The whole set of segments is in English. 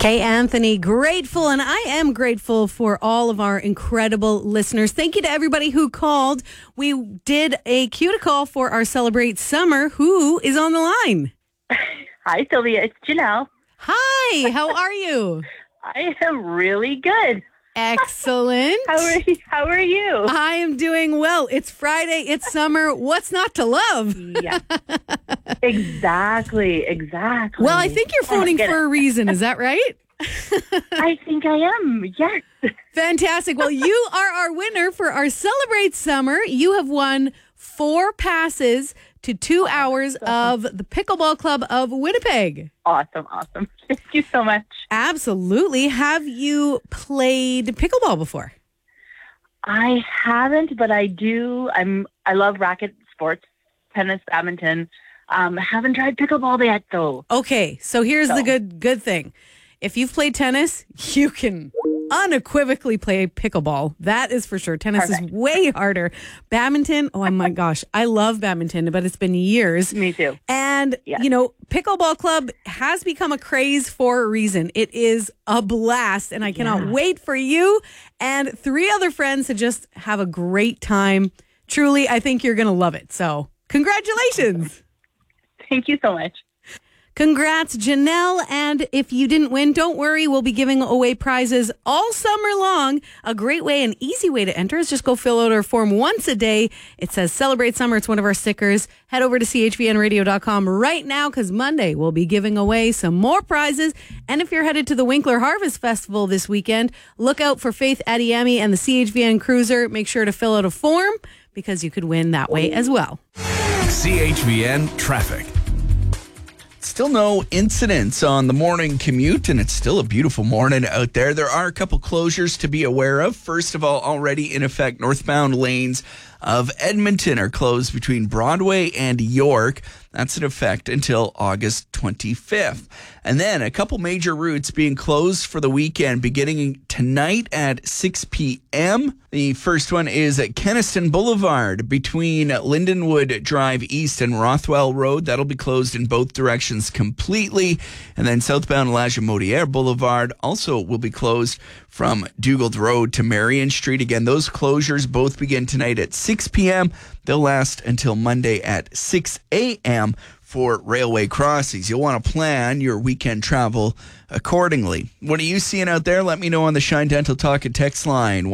Kay Anthony, grateful, and I am grateful for all of our incredible listeners. Thank you to everybody who called. We did a cue call for our Celebrate Summer. Who is on the line? Hi, Sylvia. It's Janelle. Hi, how are you? I am really good. Excellent. How are you? I am doing well. It's Friday. It's summer. What's not to love? Yeah. Exactly. Well, I think you're phoning for a reason. Is that right? I think I am. Yes. Fantastic. Well, you are our winner for our Celebrate Summer. You have won 4 passes to 2 hours of the Pickleball Club of Winnipeg. Awesome. Thank you so much. Absolutely. Have you played pickleball before? I haven't, but I do. I love racket sports, tennis, badminton. Haven't tried pickleball yet, though. Okay, so here's the good thing. If you've played tennis, you can unequivocally play pickleball. That is for sure. Tennis is way harder. Badminton, oh my gosh, I love badminton, but it's been years. Me too. And, you know, Pickleball Club has become a craze for a reason. It is a blast, and I cannot wait for you and 3 other friends to just have a great time. Truly, I think you're going to love it. So, congratulations. Thank you so much. Congrats, Janelle. And if you didn't win, don't worry. We'll be giving away prizes all summer long. A great way, an easy way to enter is just go fill out our form once a day. It says Celebrate Summer. It's one of our stickers. Head over to chvnradio.com right now because Monday we'll be giving away some more prizes. And if you're headed to the Winkler Harvest Festival this weekend, look out for Faith Adiyemi and the CHVN Cruiser. Make sure to fill out a form because you could win that way as well. CHVN Traffic. Still no incidents on the morning commute, and it's still a beautiful morning out there. There are a couple closures to be aware of. First of all, already in effect, northbound lanes of Edmonton are closed between Broadway and York. That's in effect until August 25th. And then a couple major routes being closed for the weekend beginning tonight at 6 p.m. The first one is at Kenaston Boulevard between Lindenwood Drive East and Rothwell Road. That'll be closed in both directions completely. And then southbound Lagimodiere Boulevard also will be closed from Dugald Road to Marion Street. Again, those closures both begin tonight at 6 p.m. They'll last until Monday at 6 a.m. for railway crossings. You'll want to plan your weekend travel accordingly. What are you seeing out there? Let me know on the Shine Dental Talk and text line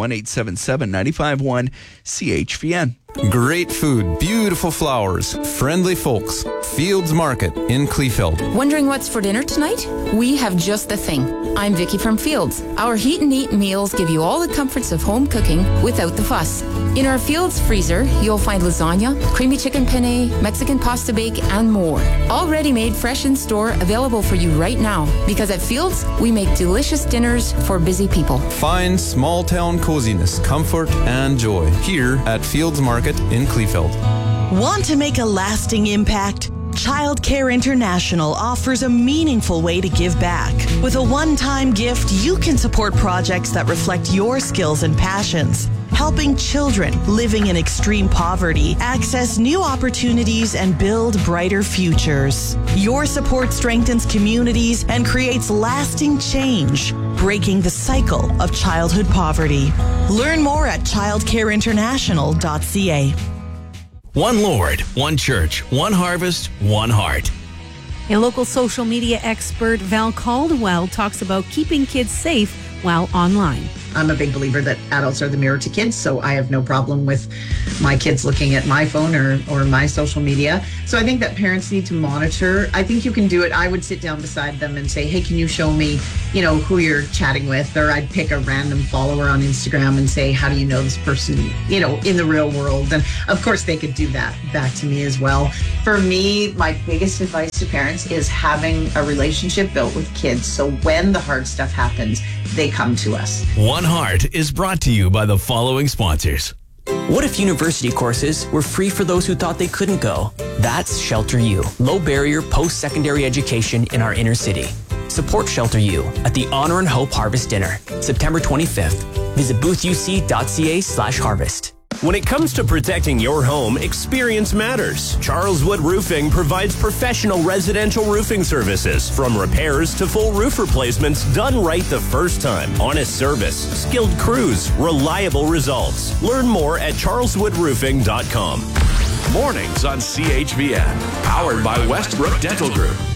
1-877-951-CHVN. Great food, beautiful flowers, friendly folks. Fields Market in Kleefeld. Wondering what's for dinner tonight? We have just the thing. I'm Vicky from Fields. Our heat and eat meals give you all the comforts of home cooking without the fuss. In our Fields freezer, you'll find lasagna, creamy chicken penne, Mexican pasta bake, and more. All ready-made, fresh in store, available for you right now. Because at Fields, we make delicious dinners for busy people. Find small town coziness, comfort, and joy here at Fields Market in Kleefeld. Want to make a lasting impact? Child Care International offers a meaningful way to give back. With a one-time gift, you can support projects that reflect your skills and passions. Helping children living in extreme poverty access new opportunities and build brighter futures. Your support strengthens communities and creates lasting change, breaking the cycle of childhood poverty. Learn more at childcareinternational.ca. One Lord, one church, one harvest, one heart. A local social media expert, Val Caldwell, talks about keeping kids safe while online. I'm a big believer that adults are the mirror to kids, so I have no problem with my kids looking at my phone or my social media. So I think that parents need to monitor. I think you can do it. I would sit down beside them and say, hey, can you show me, who you're chatting with? Or I'd pick a random follower on Instagram and say, how do you know this person, in the real world? And of course they could do that back to me as well. For me, my biggest advice to parents is having a relationship built with kids. So when the hard stuff happens, they come to us. One Heart is brought to you by the following sponsors. What if university courses were free for those who thought they couldn't go? That's Shelter U, low barrier post-secondary education in our inner city. Support Shelter U at the Honor and Hope Harvest Dinner, September 25th. Visit boothuc.ca/harvest. When it comes to protecting your home, experience matters. Charles Wood Roofing provides professional residential roofing services, from repairs to full roof replacements done right the first time. Honest service, skilled crews, reliable results. Learn more at charleswoodroofing.com. Mornings on CHVN, powered by Westbrook Dental Group.